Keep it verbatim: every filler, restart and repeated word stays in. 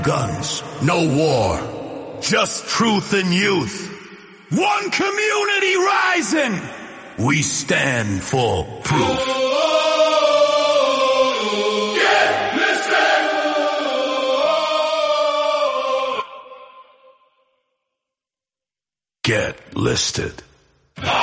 Guns, no war, just truth and youth. One community rising. We stand for proof. Get listed. Get listed.